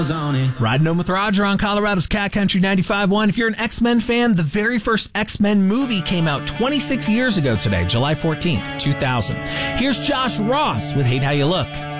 Riding home with Roger on Colorado's Cat Country 95.1. If you're an X-Men fan, the very first X-Men movie came out 26 years ago today, July 14th, 2000. Here's Josh Ross with Hate How You Look.